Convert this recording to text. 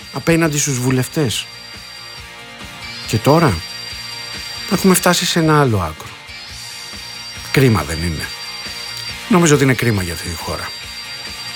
απέναντι στους βουλευτές. Και τώρα έχουμε φτάσει σε ένα άλλο άκρο. Κρίμα δεν είναι? Νομίζω ότι είναι κρίμα για αυτή τη χώρα.